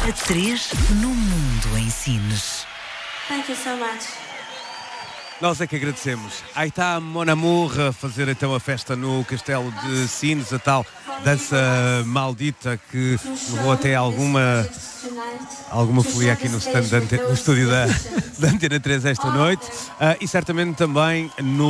A 3 no mundo em Sines. Thank you so much. Nós é que agradecemos. Aí está a Mon Amour a fazer então a festa no Castelo de Sines, a tal dança maldita que levou até alguma folia aqui no stand no estúdio da Antena 3 esta noite. E certamente também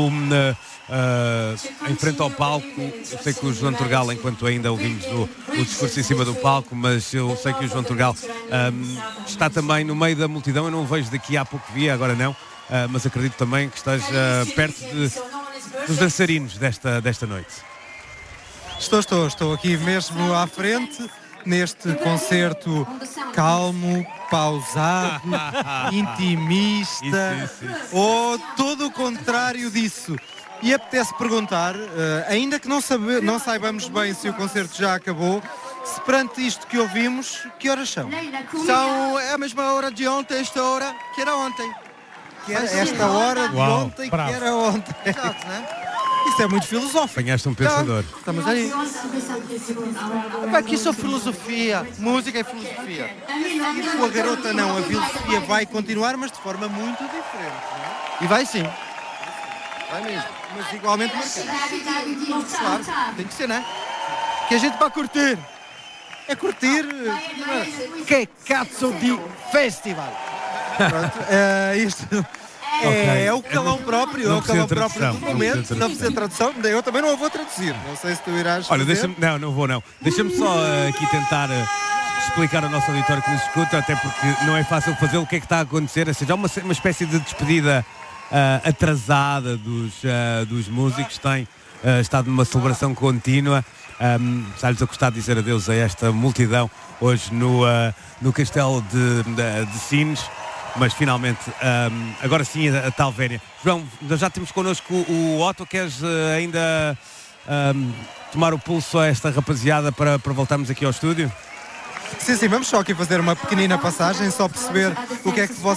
em frente ao palco. Eu sei que o João Turgal, enquanto ainda ouvimos o discurso em cima do palco, mas eu sei que o João Turgal está também no meio da multidão. Eu não o vejo daqui, há pouco via, agora não. Mas acredito também que esteja perto dos dançarinos desta noite. Estou aqui mesmo à frente, neste concerto calmo, pausado, intimista, ou todo o contrário disso. E apetece perguntar, ainda que não saibamos bem se o concerto já acabou, se perante isto que ouvimos, que horas são? É a mesma hora de ontem, esta hora que era ontem. Que era esta hora de ontem, bravo. que era ontem. Exato, né? Isso é muito filosófico. Apanhaste um pensador. Estamos aí. Aqui só filosofia, música é filosofia. E com a garota não, a filosofia vai continuar, mas de forma muito diferente, não é? E vai sim. Vai mesmo. Mas igualmente marcante. Claro, tem que ser, né? Que a gente vai curtir. É curtir. Que cazzo de festival. Pronto, isto Ok. é o calão próprio, Não é o calão precisa próprio tradução, do não momento. precisa Não precisa tradução, eu também não a vou traduzir. Não sei se tu irás. Olha, fazer. não vou não. Deixa-me só aqui tentar explicar ao nosso auditório que nos escuta, até porque não é fácil fazer o que é que está a acontecer. Ou seja, há uma espécie de despedida atrasada dos músicos. Tem estado numa celebração contínua. Está-lhes a custar dizer adeus a esta multidão hoje no Castelo de Sines. Mas finalmente, agora sim, a tal vénia. João, já temos connosco o Otto. Queres ainda tomar o pulso a esta rapaziada para voltarmos aqui ao estúdio? Sim, vamos só aqui fazer uma pequenina passagem, só perceber o que é que